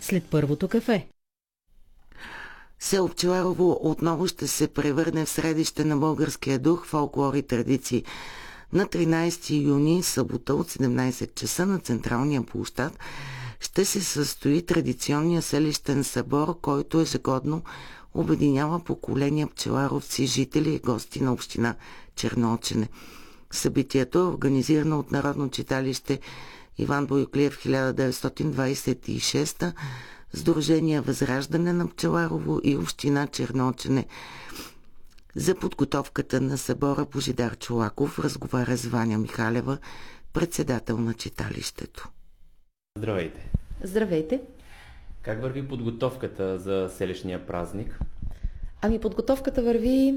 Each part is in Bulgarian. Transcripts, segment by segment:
след първото кафе. Село Пчеларово отново ще се превърне в средище на българския дух, фолклор и традиции. На 13 юни, събота от 17 часа на Централния площад ще се състои традиционния селищен събор, който ежегодно обединява поколения пчеларовци, жители и гости на община Черноочене. Събитието е организирано от Народно читалище Иван Бояклиев 1926, Сдружение Възраждане на Пчеларово и община Черноочене. За подготовката на събора Божидар Чолаков разговаря с Ваня Михалева, председател на читалището. Здравейте! Здравейте! Как върви подготовката за селищния празник? Подготовката върви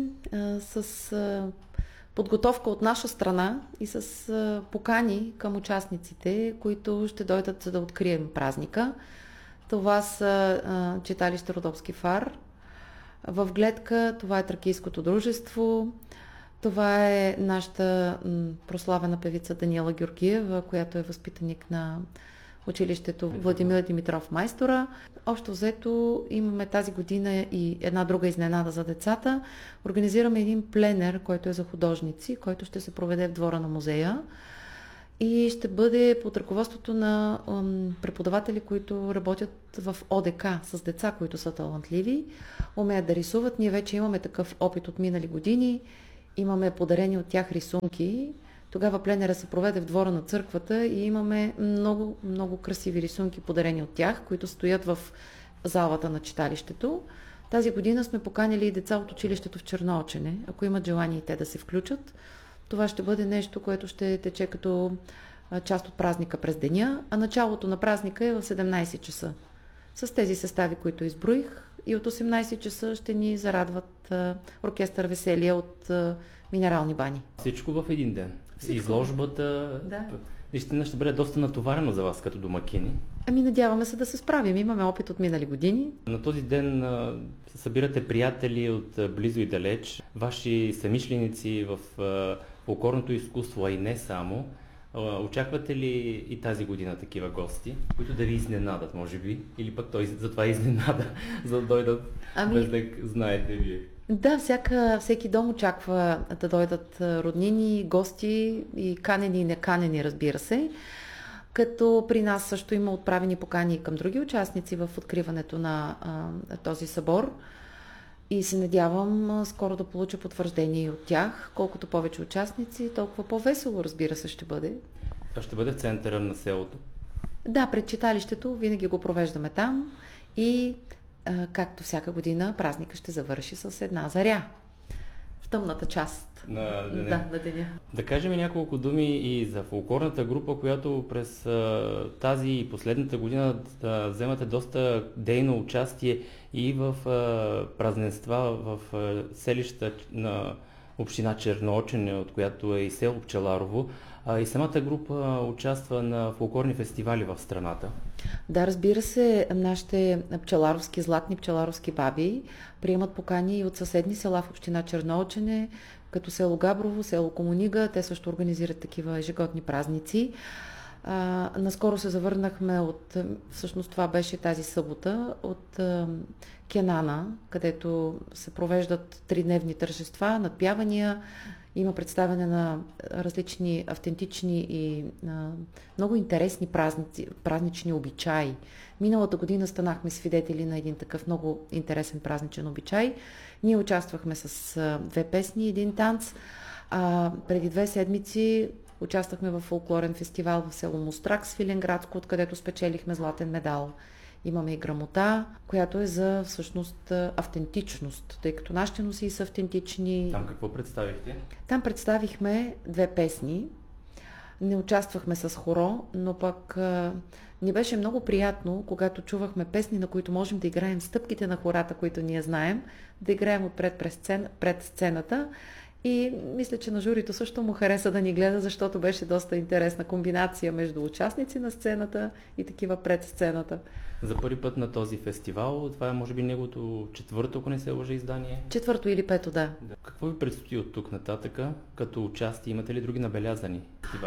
с подготовка от наша страна и с покани към участниците, които ще дойдат за да открием празника. Това са читалище Родопски фар. В Гледка това е Тракийското дружество. Това е нашата прославена певица Даниела Георгиева, която е възпитаник на училището Владимир Димитров Майстора. Общо взето имаме тази година и една друга изненада за децата. Организираме един пленер, който е за художници, който ще се проведе в двора на музея и ще бъде под ръководството на преподаватели, които работят в ОДК с деца, които са талантливи, умеят да рисуват. Ние вече имаме такъв опит от минали години, имаме подарени от тях рисунки. Тогава пленера се проведе в двора на църквата и имаме много, много красиви рисунки, подарени от тях, които стоят в залата на читалището. Тази година сме поканили и деца от училището в Черноочене, ако имат желание и те да се включат. Това ще бъде нещо, което ще тече като част от празника през деня, а началото на празника е в 17 часа. С тези състави, които изброих, и от 18 часа ще ни зарадват оркестър Веселие от Минерални бани. Всичко в един ден. Всичко. Изложбата наистина ще бъде доста натоварено за вас като домакини. Надяваме се да се справим. Имаме опит от минали години. На този ден се събирате приятели от близо и далеч, ваши съмишленици в фолклорното изкуство, а и не само. Очаквате ли и тази година такива гости, които да ви изненадат, може би? Или пък той затова изненада, за да дойдат без да знаете вие? Да, всеки дом очаква да дойдат роднини, гости и канени и неканени, разбира се. Като при нас също има отправени покани към други участници в откриването на този събор. И се надявам скоро да получа потвърждение от тях. Колкото повече участници, толкова по-весело, разбира се, ще бъде. Това ще бъде в центъра на селото? Да, пред читалището винаги го провеждаме там и както всяка година празника ще завърши с една заря в тъмната част на деня. Да кажем няколко думи и за фолклорната група, която през тази и последната година вземате доста дейно участие и в празненства в селища на община Черноочене, от която е и село Пчеларово. И самата група участва на фолклорни фестивали в страната. Да, разбира се, нашите златни пчеларовски баби приемат покани и от съседни села в община Черноочене, като село Габрово, село Комунига. Те също организират такива ежегодни празници. Наскоро се завърнахме всъщност това беше тази събота, от Кенана, където се провеждат 3-дневни тържества, надпявания, има представяне на различни автентични и много интересни празнични обичаи. Миналата година станахме свидетели на един такъв много интересен празничен обичай. Ние участвахме с 2 песни и 1 танц. Преди 2 седмици участвахме в фолклорен фестивал в село Мострак, Свиленградско, откъдето спечелихме златен медал. Имаме и грамота, която е за всъщност автентичност, тъй като нашите носи са автентични. Там какво представихте? Там представихме 2 песни. Не участвахме с хоро, но пък ни беше много приятно, когато чувахме песни, на които можем да играем стъпките на хората, които ние знаем, да играем отпред пред сцената. И мисля, че на журито също му хареса да ни гледа, защото беше доста интересна комбинация между участници на сцената и такива пред сцената. За първи път на този фестивал, това е може би неговото 4-то, ако не се лъжа, издание? 4-то или 5-то, да. Какво ви предстои от тук нататъка като участие? Имате ли други набелязани фестивали?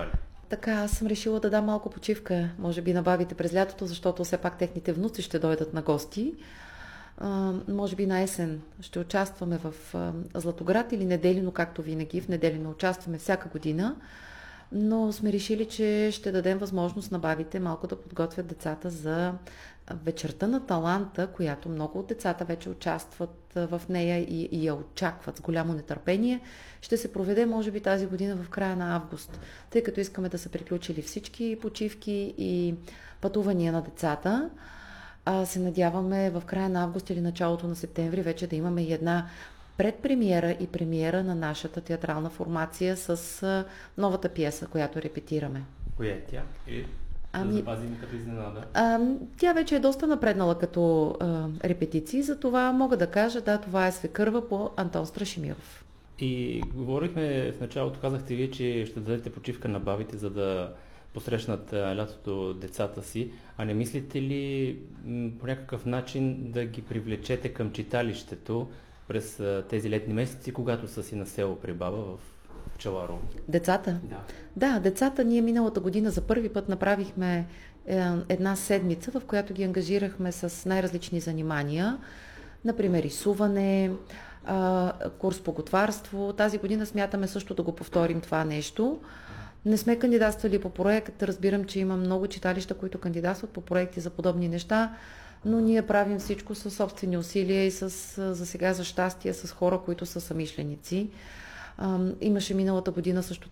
Така, аз съм решила да дам малко почивка, може би на бабите през лятото, защото все пак техните внуци ще дойдат на гости. Може би на есен ще участваме в Златоград или Неделино, както винаги. В Неделино участваме всяка година, но сме решили, че ще дадем възможност на бабите малко да подготвят децата за вечерта на таланта, която много от децата вече участват в нея и я очакват с голямо нетърпение. Ще се проведе, може би, тази година в края на август, тъй като искаме да са приключили всички почивки и пътувания на децата. Се надяваме в края на август или началото на септември вече да имаме и една предпремиера и премиера на нашата театрална формация с новата пиеса, която репетираме. Коя е тя? Да запазим като изненада. Тя вече е доста напреднала като репетиции, затова мога да кажа, да, това е Свекърва по Антон Страшимиров. И говорихме в началото, казахте вие, че ще дадете почивка на бабите, за да посрещнат лятото децата си. А не мислите ли по някакъв начин да ги привлечете към читалището през тези летни месеци, когато са си на село при баба в Пчеларово? Децата? Да, децата ние миналата година за първи път направихме една седмица, в която ги ангажирахме с най-различни занимания. Например, рисуване, курс по готварство. Тази година смятаме също да го повторим това нещо. Не сме кандидатствали по проект. Разбирам, че има много читалища, които кандидатстват по проекти за подобни неща, но ние правим всичко със собствени усилия и за сега за щастие с хора, които са самишленици. Имаше миналата година също